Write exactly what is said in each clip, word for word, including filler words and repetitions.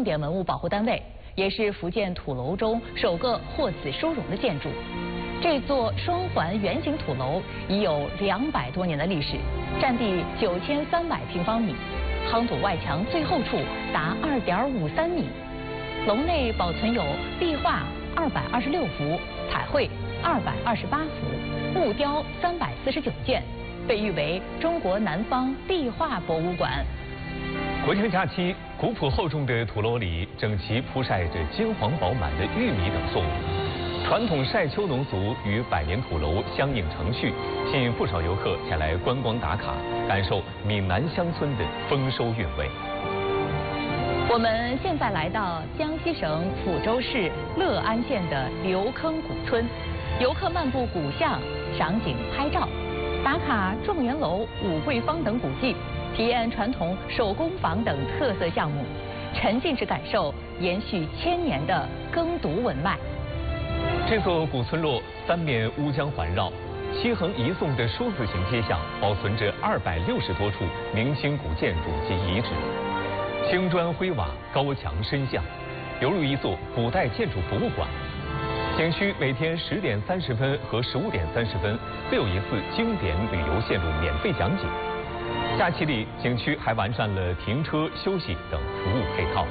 重点文物保护单位，也是福建土楼中首个获此殊荣的建筑。这座双环圆形土楼已有两百多年的历史，占地九千三百平方米，夯土外墙最后处达二点五三米。楼内保存有壁画二百二十六幅、彩绘二百二十八幅、木雕三百四十九件，被誉为中国南方壁画博物馆。 国庆假期，古朴厚重的土楼里整齐铺晒着金黄饱满的玉米等作物。传统晒秋农俗与百年土楼相映成趣，吸引不少游客前来观光打卡，感受闽南乡村的丰收韵味。 我们现在来到江西省抚州市乐安县的刘坑古村，游客漫步古巷，赏景拍照，打卡状元楼、五桂坊等古迹，体验传统手工坊等特色项目，沉浸式感受延续千年的耕读文脉。 这座古村落三面乌江环绕，七横一纵的书字形街巷保存着二百六十多处明清古建筑及遗址，青砖灰瓦，高墙深巷，犹如一座古代建筑博物馆。景区每天十点三十分和十五点三十分各有一次经典旅游线路免费讲解。假期里，景区还完善了停车、休息等服务配套。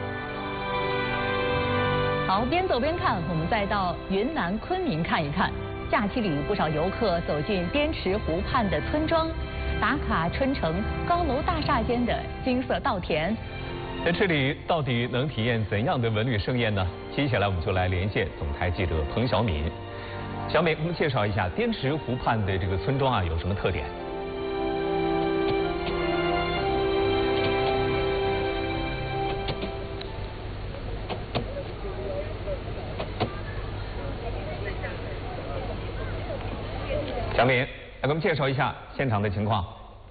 好，边走边看，我们再到云南昆明看一看。假期里，不少游客走进滇池湖畔的村庄，打卡春城高楼大厦间的金色稻田。 在这里到底能体验怎样的文旅盛宴呢？接下来我们就来连线总台记者彭小敏。小敏，我们介绍一下滇池湖畔的这个村庄啊有什么特点？小敏，来给我们介绍一下现场的情况。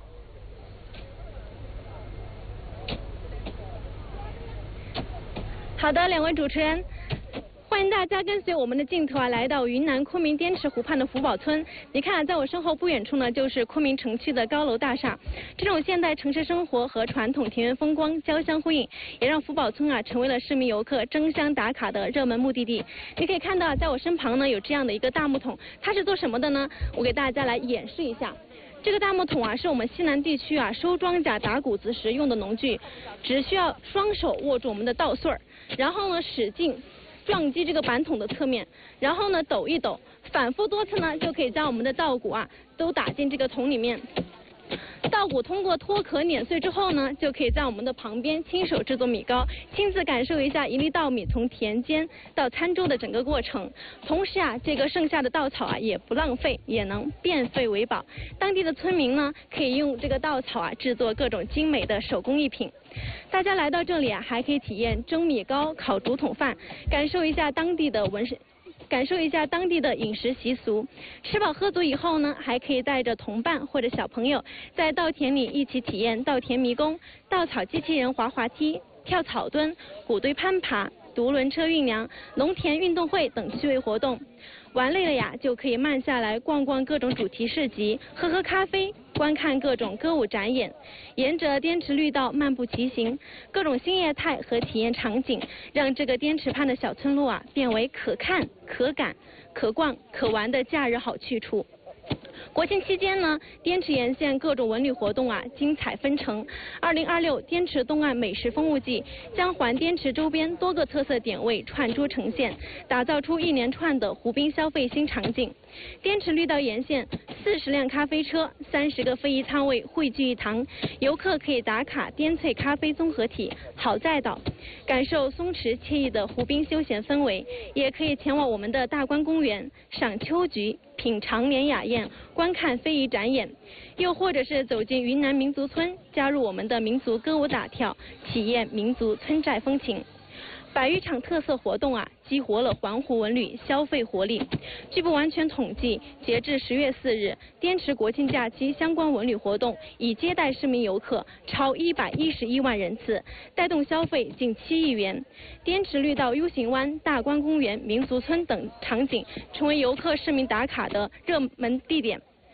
好的，两位主持人，欢迎大家跟随我们的镜头啊，来到云南昆明滇池湖畔的福宝村。你看，在我身后不远处呢，就是昆明城区的高楼大厦。这种现代城市生活和传统田园风光交相辉映，也让福宝村啊成为了市民游客争相打卡的热门目的地。你可以看到，在我身旁呢有这样的一个大木桶，它是做什么的呢？我给大家来演示一下。这个大木桶啊，是我们西南地区啊收庄稼、打谷子时用的农具，只需要双手握住我们的稻穗儿，然后呢使劲撞击这个板桶的侧面，然后呢抖一抖，反复多次呢，就可以将我们的稻谷啊都打进这个桶里面。稻谷通过脱壳碾碎之后呢，就可以在我们的旁边亲手制作米糕，亲自感受一下一粒稻米从田间到餐桌的整个过程。同时啊，这个剩下的稻草啊也不浪费，也能变废为宝。当地的村民呢，可以用这个稻草啊制作各种精美的手工艺品。大家来到这里啊，还可以体验蒸米糕、烤竹筒饭，感受一下当地的文史。感受一下当地的饮食习俗，吃饱喝足以后呢，还可以带着同伴或者小朋友，在稻田里一起体验稻田迷宫、稻草机器人滑滑梯、跳草墩、谷堆攀爬、独轮车运粮、农田运动会等趣味活动。玩累了呀，就可以慢下来逛逛各种主题市集，喝喝咖啡，观看各种歌舞展演，沿着滇池绿道漫步骑行，各种新业态和体验场景，让这个滇池畔的小村落啊，变为可看、可感、可逛、可玩的假日好去处。国庆期间呢，滇池沿线各种文旅活动啊精彩纷呈。二零二六滇池东岸美食丰富季将环滇池周边多个特色点位串珠呈现，打造出一连串的湖滨消费新场景。滇池绿道沿线四十辆咖啡车、三十个非遗摊位汇聚一堂，游客可以打卡滇萃咖啡综合体、好在岛，感受松弛惬意的湖滨休闲氛围；也可以前往我们的大观公园赏秋菊、品尝连雅宴、观看非遗展演，又或者是走进云南民族村，加入我们的民族歌舞打跳，体验民族村寨风情。百余场特色活动啊，激活了环湖文旅消费活力。据不完全统计，截至十月四日，滇池国庆假期相关文旅活动已接待市民游客超一百一十一万人次，带动消费近七亿元。滇池绿道 U 型湾、大观公园、民族村等场景成为游客市民打卡的热门地点。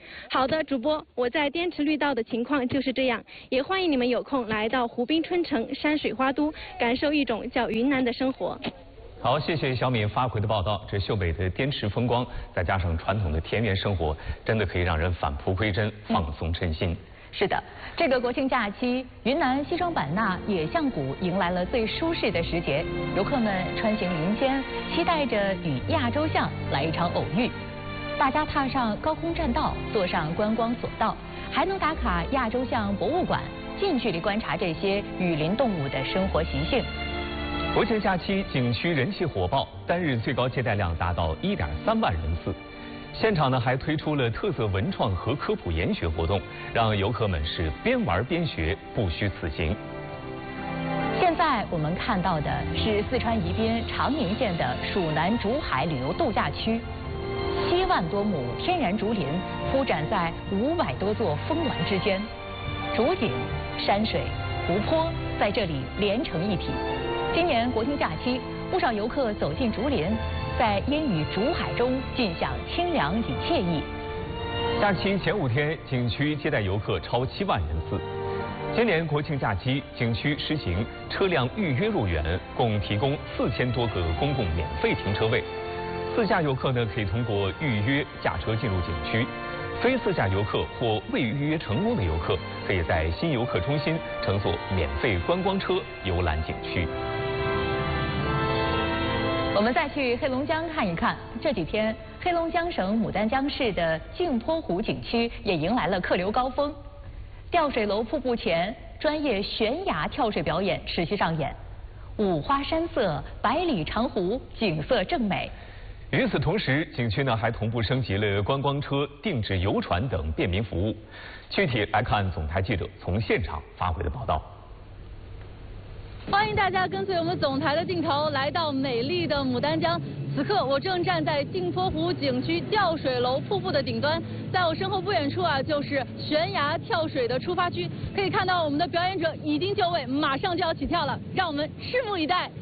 好的，主播，我在滇池绿道的情况就是这样，也欢迎你们有空来到湖滨春城山水花都，感受一种叫云南的生活。 好，谢谢小敏发回的报道。这秀美的滇池风光，再加上传统的田园生活，真的可以让人返璞归真，放松身心。嗯是的，这个国庆假期，云南西双版纳野象谷迎来了最舒适的时节，游客们穿行林间，期待着与亚洲象来一场偶遇。大家踏上高空栈道，坐上观光索道，还能打卡亚洲象博物馆，近距离观察这些雨林动物的生活习性。 国庆假期景区人气火爆，单日最高接待量达到一点三万人次。现场呢还推出了特色文创和科普研学活动，让游客们是边玩边学，不虚此行。 现在我们看到的是四川宜宾长宁县的蜀南竹海旅游度假区，七万多亩天然竹林铺展在五百多座峰峦之间，竹景、山水、湖泊在这里连成一体。今年国庆假期，不少游客走进竹林，在烟雨竹海中尽享清凉与惬意。 假期前五天，景区接待游客超七万人次。今年国庆假期，景区实行车辆预约入园，共提供四千多个公共免费停车位。自驾游客呢，可以通过预约驾车进入景区；非自驾游客或未预约成功的游客，可以在新游客中心乘坐免费观光车游览景区。 我们再去黑龙江看一看，这几天黑龙江省牡丹江市的镜泊湖景区也迎来了客流高峰。吊水楼瀑布前，专业悬崖跳水表演持续上演，五花山色，百里长湖，景色正美。 与此同时，景区呢还同步升级了观光车、定制游船等便民服务。具体来看，总台记者从现场发回的报道。 欢迎大家跟随我们总台的镜头来到美丽的牡丹江。此刻我正站在镜泊湖景区吊水楼瀑布的顶端，在我身后不远处啊就是悬崖跳水的出发区。可以看到我们的表演者已经就位，马上就要起跳了，让我们拭目以待。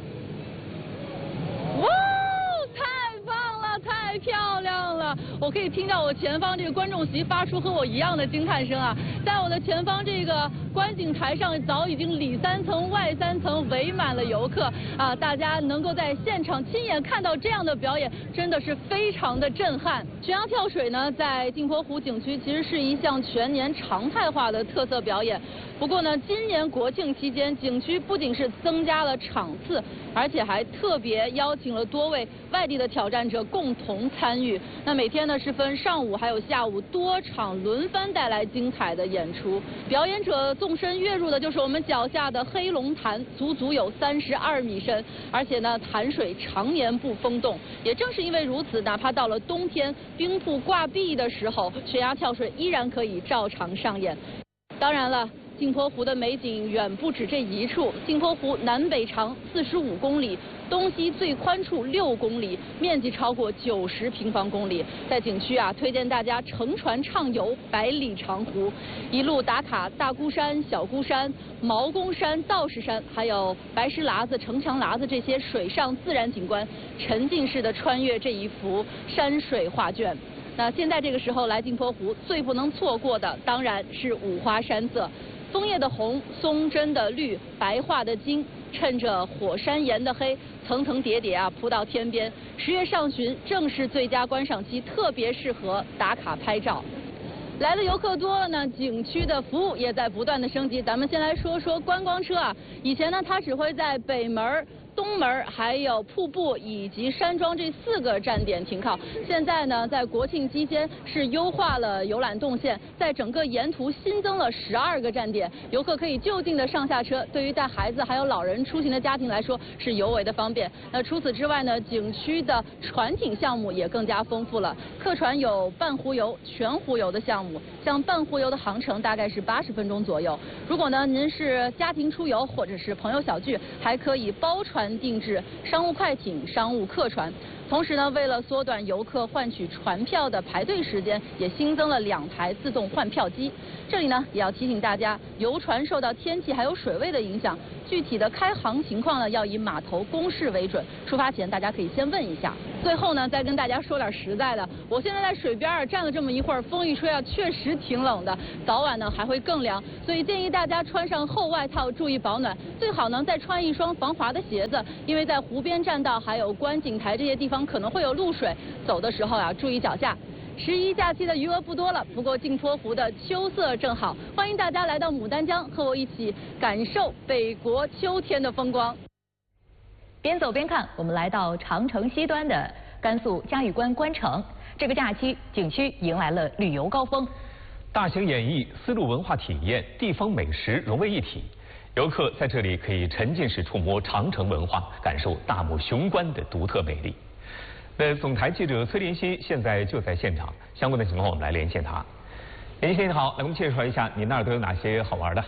哇！太棒了，太漂亮了！我可以听到我前方这个观众席发出和我一样的惊叹声啊！在我的前方这个观景台上，早已经里三层外三层围满了游客啊！大家能够在现场亲眼看到这样的表演，真的是非常的震撼。悬崖跳水呢，在镜泊湖景区其实是一项全年常态化的特色表演。不过呢，今年国庆期间，景区不仅是增加了场次，而且还特别邀请了多位外地的挑战者共同参与。那每天呢是分上午还有下午多场轮番带来精彩的演出。表演者纵身跃入的就是我们脚下的黑龙潭，足足有三十二米深，而且呢潭水常年不封冻。也正是因为如此，哪怕到了冬天冰瀑挂壁的时候，悬崖跳水依然可以照常上演。当然了，镜泊湖的美景远不止这一处。镜泊湖南北长四十五公里，东西最宽处六公里，面积超过九十平方公里。在景区啊，推荐大家乘船畅游百里长湖，一路打卡大孤山、小孤山、毛公山、道士山，还有白石喇子、城墙喇子这些水上自然景观，沉浸式的穿越这一幅山水画卷。那现在这个时候来镜泊湖，最不能错过的当然是五花山色。枫叶的红，松针的绿，白桦的金，趁着火山岩的黑，层层叠叠啊铺到天边。十月上旬正是最佳观赏期，特别适合打卡拍照。来的游客多了呢，景区的服务也在不断的升级。咱们先来说说观光车啊，以前呢它只会在北门、东门还有瀑布以及山庄这四个站点停靠，现在呢在国庆期间是优化了游览动线，在整个沿途新增了十二个站点，游客可以就近的上下车，对于带孩子还有老人出行的家庭来说是尤为的方便。那除此之外呢，景区的船艇项目也更加丰富了，客船有半湖游、全湖游的项目，像半湖游的航程大概是八十分钟左右。如果呢您是家庭出游或者是朋友小聚，还可以包船定制商务快艇、商务客船。同时呢，为了缩短游客换取船票的排队时间，也新增了两台自动换票机。这里呢，也要提醒大家，游船受到天气还有水位的影响，具体的开航情况呢，要以码头公示为准。出发前大家可以先问一下。最后呢，再跟大家说点实在的， 我现在在水边儿站了这么一会儿，风一吹啊，确实挺冷的，早晚呢还会更凉，所以建议大家穿上厚外套，注意保暖。最好呢再穿一双防滑的鞋子，因为在湖边栈道还有观景台这些地方可能会有露水，走的时候啊注意脚下。十一假期的余额不多了，不过镜泊湖的秋色正好，欢迎大家来到牡丹江，和我一起感受北国秋天的风光。 边走边看，我们来到长城西端的甘肃嘉峪关关城。这个假期，景区迎来了旅游高峰， 大型演艺、丝路文化体验、地方美食融为一体，游客在这里可以沉浸式触摸长城文化，感受大漠雄关的独特美丽。那总台记者崔林熙现在就在现场，相关的情况我们来连线他。林熙你好，来我们介绍一下你那儿都有哪些好玩的？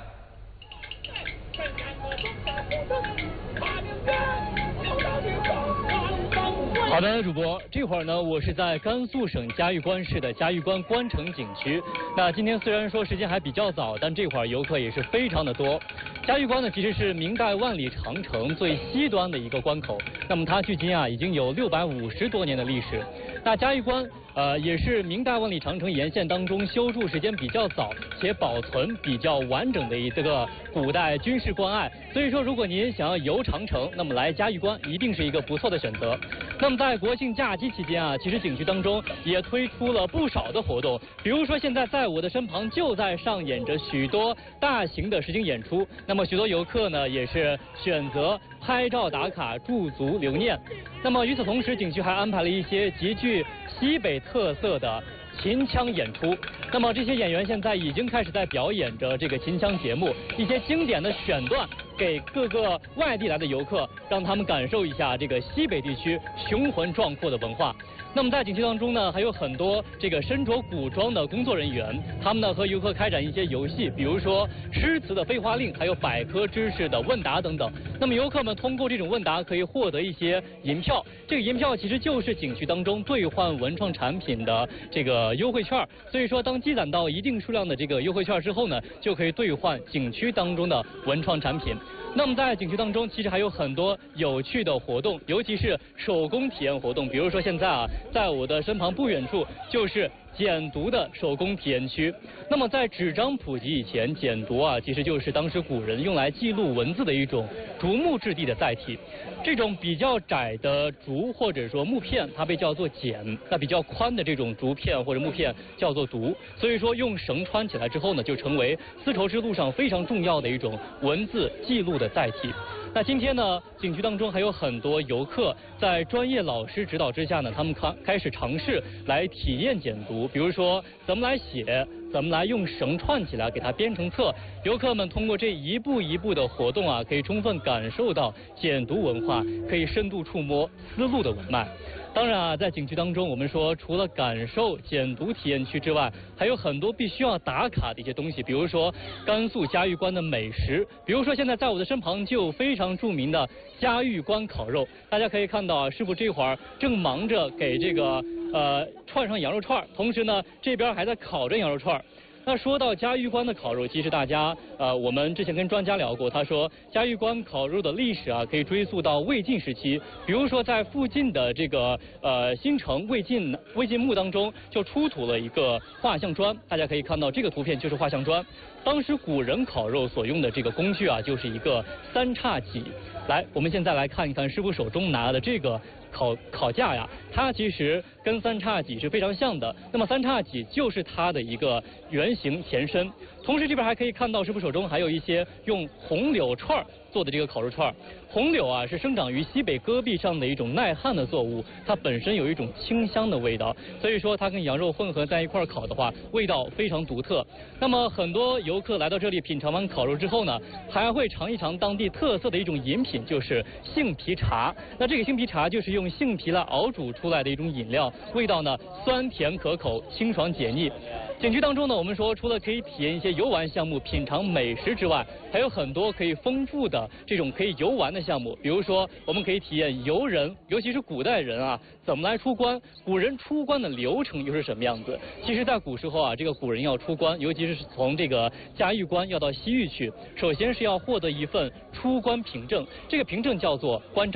好的，主播，这会儿呢，我是在甘肃省嘉峪关市的嘉峪关关城景区。那今天虽然说时间还比较早，但这会儿游客也是非常的多。嘉峪关呢，其实是明代万里长城最西端的一个关口，那么它距今啊已经有六百五十多年的历史。那嘉峪关呃也是明代万里长城沿线当中修筑时间比较早且保存比较完整的一个古代军事关隘，所以说如果您想要游长城，那么来嘉峪关一定是一个不错的选择。那么在国庆假期期间啊，其实景区当中也推出了不少的活动，比如说现在在我的身旁就在上演着许多大型的实景演出，那么许多游客呢也是选择拍照打卡驻足留念。那么与此同时，景区还安排了一些极具西北特色的秦腔演出，那么这些演员现在已经开始在表演着这个秦腔节目，一些经典的选段给各个外地来的游客，让他们感受一下这个西北地区雄浑壮阔的文化。那么在景区当中呢，还有很多这个身着古装的工作人员，他们呢和游客开展一些游戏，比如说诗词的飞花令，还有百科知识的问答等等。那么游客们通过这种问答可以获得一些银票，这个银票其实就是景区当中兑换文创产品的这个优惠券。所以说，当积攒到一定数量的这个优惠券之后呢，就可以兑换景区当中的文创产品。那么在景区当中，其实还有很多有趣的活动，尤其是手工体验活动。比如说现在啊，在我的身旁不远处就是简牍的手工体验区。那么在纸张普及以前，简牍啊其实就是当时古人用来记录文字的一种竹木质地的载体。这种比较窄的竹或者说木片，它被叫做简；那比较宽的这种竹片或者木片叫做牍。所以说用绳穿起来之后呢，就成为丝绸之路上非常重要的一种文字记录的载体。那今天呢，景区当中还有很多游客在专业老师指导之下呢，他们开开始尝试来体验简牍，比如说怎么来写，怎么来用绳串起来给它编成册。游客们通过这一步一步的活动啊，可以充分感受到简牍文化，可以深度触摸丝路的文脉。当然啊，在景区当中，我们说除了感受简牍体验区之外，还有很多必须要打卡的一些东西，比如说甘肃嘉峪关的美食，比如说现在在我的身旁就有非常著名的嘉峪关烤肉。大家可以看到啊，师傅这会儿正忙着给这个呃串上羊肉串，同时呢这边还在烤着羊肉串。那说到嘉峪关的烤肉，其实大家呃，我们之前跟专家聊过，他说嘉峪关烤肉的历史啊，可以追溯到魏晋时期。比如说在附近的这个呃新城魏晋魏晋墓当中，就出土了一个画像砖，大家可以看到这个图片就是画像砖。当时古人烤肉所用的这个工具啊，就是一个三叉戟。来，我们现在来看一看师傅手中拿的这个烤烤架呀，它其实跟三叉戟是非常像的。那么三叉戟就是它的一个原型前身。同时这边还可以看到师傅手中还有一些用红柳串做的这个烤肉串。红柳啊是生长于西北戈壁上的一种耐旱的作物，它本身有一种清香的味道，所以说它跟羊肉混合在一块烤的话，味道非常独特。那么很多游客来到这里品尝完烤肉之后呢，还会尝一尝当地特色的一种饮品，就是杏皮茶。那这个杏皮茶就是用杏皮来熬煮出来的一种饮料，味道呢酸甜可口，清爽解腻。景区当中呢，我们说除了可以体验一些游玩项目、品尝美食之外，还有很多可以丰富的这种可以游玩的项目。比如说，我们可以体验游人，尤其是古代人啊，怎么来出关？古人出关的流程又是什么样子？其实，在古时候啊，这个古人要出关，尤其是从这个嘉峪关要到西域去，首先是要获得一份出关凭证，这个凭证叫做关照。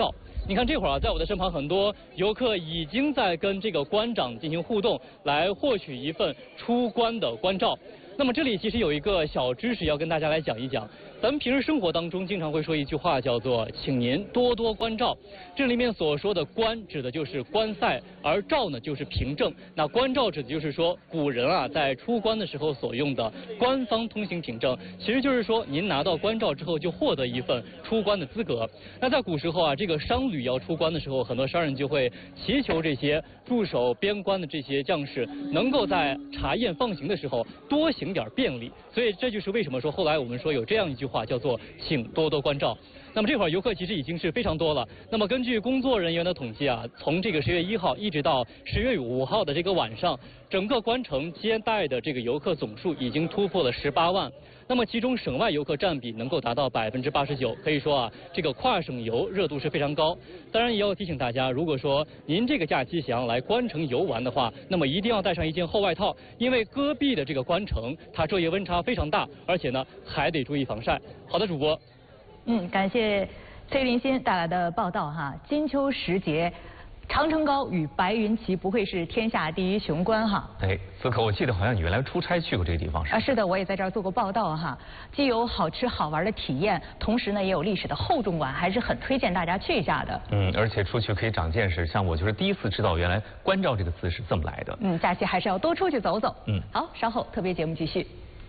你看这会儿啊，在我的身旁很多游客已经在跟这个关长进行互动，来获取一份出关的关照。那么这里其实有一个小知识要跟大家来讲一讲。咱们平时生活当中经常会说一句话，叫做请您多多关照。这里面所说的关指的就是关塞，而照呢就是凭证。那关照指的就是说古人啊在出关的时候所用的官方通行凭证，其实就是说您拿到关照之后就获得一份出关的资格。那在古时候啊，这个商旅要出关的时候，很多商人就会祈求这些驻守边关的这些将士能够在查验放行的时候多行点便利。所以这就是为什么说后来我们说有这样一句话叫做请多多关照。那么这会儿游客其实已经是非常多了。那么根据工作人员的统计啊，从这个十月一号一直到十月五号的这个晚上，整个关城接待的这个游客总数已经突破了十八万。那么其中省外游客占比能够达到百分之八十九，可以说啊，这个跨省游热度是非常高。当然也要提醒大家，如果说您这个假期想要来关城游玩的话，那么一定要带上一件厚外套，因为戈壁的这个关城，它昼夜温差非常大，而且呢还得注意防晒。好的，主播。 嗯，感谢崔林鑫带来的报道哈。金秋时节，长城高与白云齐不愧是天下第一雄关哈。 哎，此刻我记得好像你原来出差去过这个地方是吧？ 啊，是的，我也在这儿做过报道哈。既有好吃好玩的体验，同时呢也有历史的厚重感，还是很推荐大家去一下的。 嗯，而且出去可以长见识，像我就是第一次知道原来关照这个词是这么来的。 嗯，假期还是要多出去走走。 嗯， 好，稍后特别节目继续。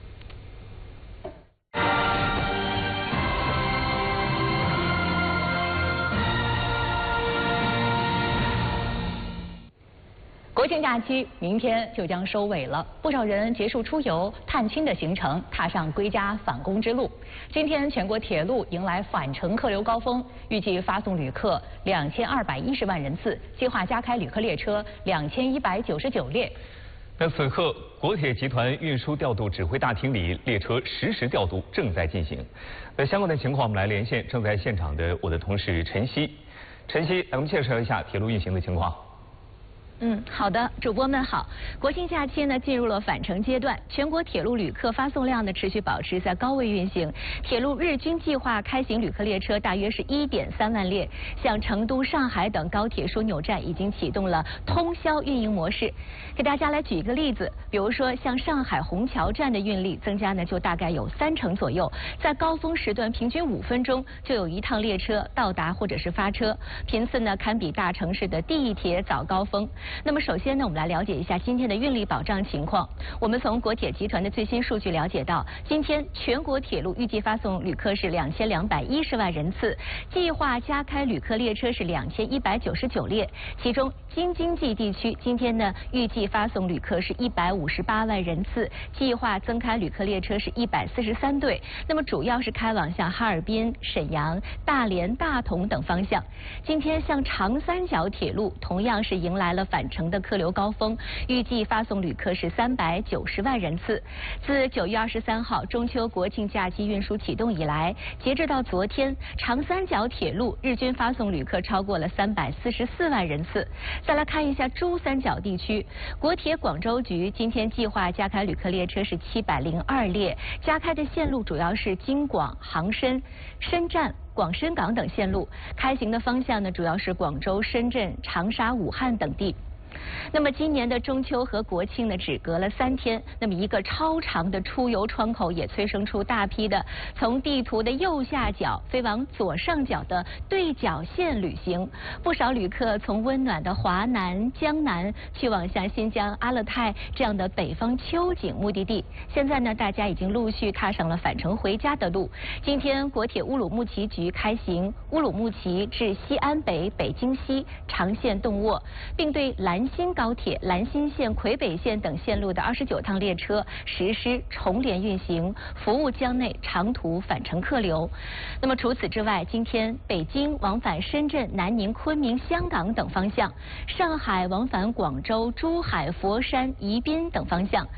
国庆假期明天就将收尾了，不少人结束出游探亲的行程，踏上归家返工之路。今天全国铁路迎来返程客流高峰，预计发送旅客两千二百一十万人次，计划加开旅客列车两千一百九十九列。 那此刻，国铁集团运输调度指挥大厅里，列车实时调度正在进行。那相关的情况，我们来连线正在现场的我的同事陈曦。陈曦，来我们介绍一下铁路运行的情况。 嗯，好的，主播们好。国庆假期呢进入了返程阶段，全国铁路旅客发送量呢持续保持在高位运行。铁路日均计划开行旅客列车大约是一点三万列，像成都、上海等高铁枢纽站已经启动了通宵运营模式。给大家来举一个例子，比如说像上海虹桥站的运力增加呢就大概有三成左右，在高峰时段平均五分钟就有一趟列车到达或者是发车，频次呢堪比大城市的地铁早高峰。那么首先呢，我们来了解一下今天的运力保障情况。我们从国铁集团的最新数据了解到，今天全国铁路预计发送旅客是两千两百一十万人次，计划加开旅客列车是两千一百九十九列，其中京津冀地区今天呢预计发送旅客是一百五十八万人次，计划增开旅客列车是一百四十三对，那么主要是开往像哈尔滨、沈阳、大连、大同等方向。今天像长三角铁路同样是迎来了返程的客流高峰，预计发送旅客是三百九十万人次。自九月二十三号中秋国庆假期运输启动以来，截至到昨天，长三角铁路日均发送旅客超过了三百四十四万人次。再来看一下珠三角地区，国铁广州局今天计划加开旅客列车是七百零二列，加开的线路主要是京广、杭深、深站、广深港等线路，开行的方向呢主要是广州、深圳、长沙、武汉等地。那么今年的中秋和国庆呢，只隔了三天，那么一个超长的出游窗口也催生出大批的从地图的右下角飞往左上角的对角线旅行。不少旅客从温暖的华南、江南去往像新疆阿勒泰这样的北方秋景目的地。现在呢，大家已经陆续踏上了返程回家的路。今天，国铁乌鲁木齐局开行乌鲁木齐至西安北、北京西长线动卧，并对兰新高铁、兰新线、魁北线等线路的二十九趟列车实施重联运行，服务江内长途返程客流。那么除此之外，今天北京往返深圳、南宁、昆明、香港等方向，上海往返广州、珠海、佛山、宜宾等方向。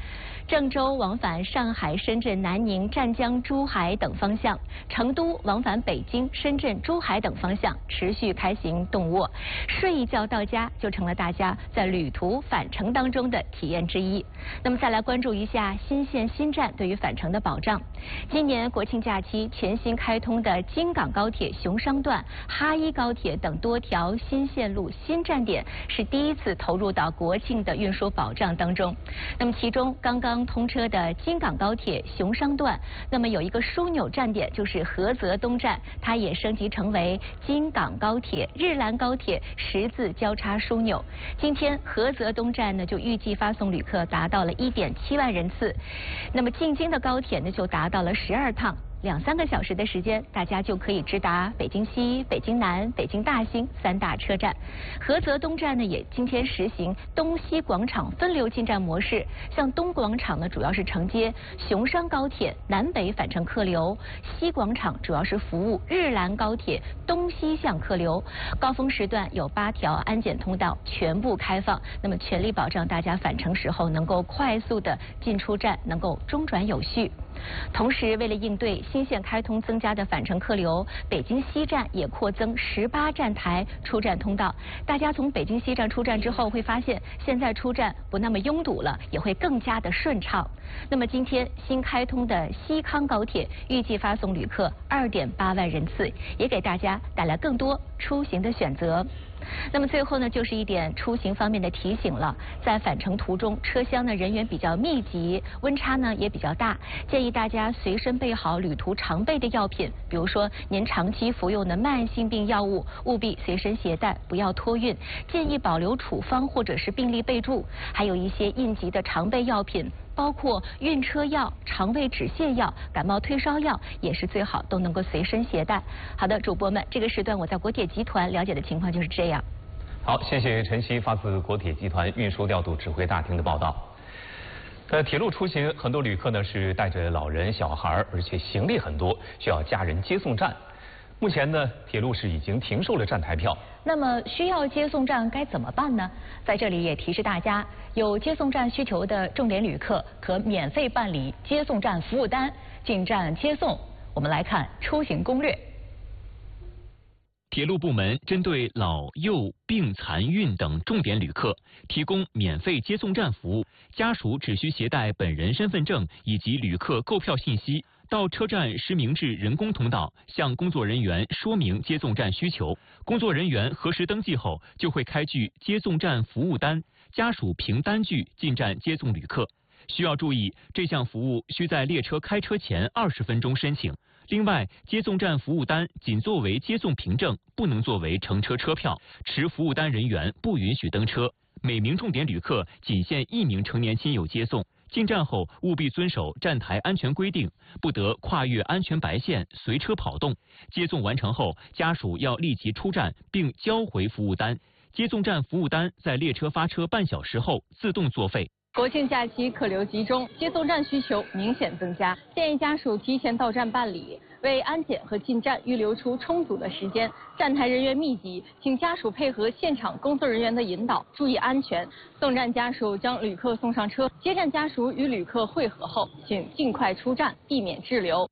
郑州往返上海、深圳、南宁、湛江、珠海等方向，成都往返北京、深圳、珠海等方向持续开行动卧，睡一觉到家就成了大家在旅途返程当中的体验之一。那么再来关注一下新线新站对于返程的保障。今年国庆假期全新开通的京港高铁熊商段、哈一高铁等多条新线路、新站点是第一次投入到国庆的运输保障当中。那么其中刚刚通车的京港高铁熊商段，那么有一个枢纽站点就是菏泽东站，它也升级成为京港高铁日兰高铁十字交叉枢纽。今天菏泽东站呢就预计发送旅客达到了一点七万人次，那么进京的高铁呢就达到了十二趟。两三个小时的时间，大家就可以直达北京西、北京南、北京大兴三大车站。菏泽东站呢，也今天实行东西广场分流进站模式。像东广场呢，主要是承接熊商高铁南北返程客流；西广场主要是服务日兰高铁东西向客流。高峰时段有八条安检通道全部开放，那么全力保障大家返程时候能够快速的进出站，能够中转有序。同时，为了应对新线开通增加的返程客流，北京西站也扩增十八站台出站通道。大家从北京西站出站之后，会发现现在出站不那么拥堵了，也会更加的顺畅。那么今天新开通的西康高铁预计发送旅客二点八万人次，也给大家带来更多出行的选择。那么最后呢，就是一点出行方面的提醒了。在返程途中，车厢呢人员比较密集，温差呢也比较大，建议大家随身备好旅途常备的药品，比如说您长期服用的慢性病药物，务必随身携带，不要托运。建议保留处方或者是病历备注，还有一些应急的常备药品，包括晕车药、肠胃止泻药、感冒退烧药，也是最好都能够随身携带。好的，主播们，这个时段我在国铁集团了解的情况就是这样。 好，谢谢晨曦发自国铁集团运输调度指挥大厅的报道。在铁路出行，很多旅客呢是带着老人、小孩，而且行李很多，需要家人接送站。目前呢，铁路是已经停售了站台票。 那么需要接送站该怎么办呢？在这里也提示大家，有接送站需求的重点旅客可免费办理接送站服务单，进站接送。我们来看出行攻略。 铁路部门针对老幼病残孕等重点旅客提供免费接送站服务，家属只需携带本人身份证以及旅客购票信息，到车站实名制人工通道向工作人员说明接送站需求，工作人员核实登记后就会开具接送站服务单，家属凭单据进站接送旅客。需要注意，这项服务需在列车开车前二十分钟申请。另外，接送站服务单仅作为接送凭证，不能作为乘车车票，持服务单人员不允许登车。每名重点旅客仅限一名成年亲友接送。进站后务必遵守站台安全规定，不得跨越安全白线随车跑动。接送完成后，家属要立即出站并交回服务单。接送站服务单在列车发车半小时后自动作废。 国庆假期客流集中，接送站需求明显增加，建议家属提前到站办理，为安检和进站预留出充足的时间。站台人员密集，请家属配合现场工作人员的引导，注意安全。送站家属将旅客送上车，接站家属与旅客会合后，请尽快出站，避免滞留。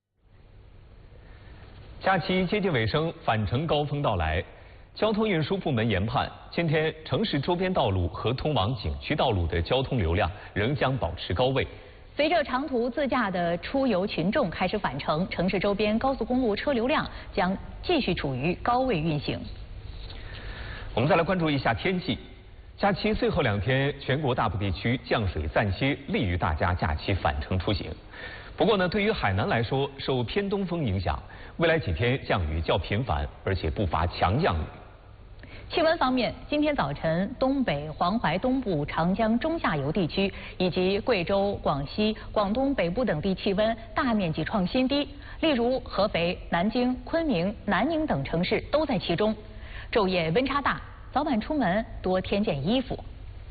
假期接近尾声，返程高峰到来。交通运输部门研判，今天城市周边道路和通往景区道路的交通流量仍将保持高位。 随着长途自驾的出游群众开始返程，城市周边高速公路车流量将继续处于高位运行。 我们再来关注一下天气。假期最后两天，全国大部地区降水暂歇，利于大家假期返程出行。不过呢，对于海南来说，受偏东风影响，未来几天降雨较频繁，而且不乏强降雨。 气温方面，今天早晨东北、黄淮东部、长江中下游地区以及贵州、广西、广东北部等地气温大面积创新低，例如合肥、南京、昆明、南宁等城市都在其中。昼夜温差大，早晚出门多添件衣服。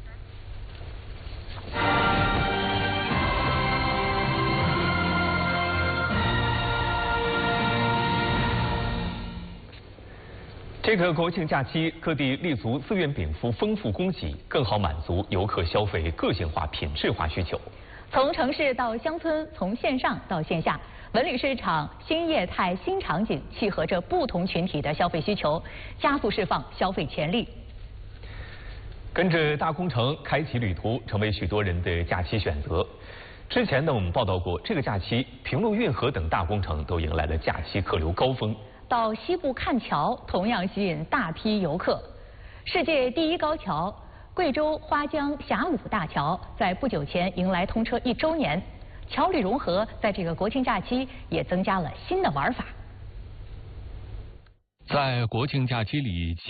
这个国庆假期，各地立足资源禀赋丰富供给，更好满足游客消费个性化、品质化需求。 从城市到乡村，从线上到线下，文旅市场新业态、新场景，契合着不同群体的消费需求，加速释放消费潜力。 跟着大空城开启旅途，成为许多人的假期选择。之前呢，我们报道过，这个假期平陆运河等大工程都迎来了假期客流高峰。 到西部看桥同样吸引大批游客。世界第一高桥贵州花江峡鲁大桥在不久前迎来通车一周年，桥旅融合在这个国庆假期也增加了新的玩法。 在国庆假期里。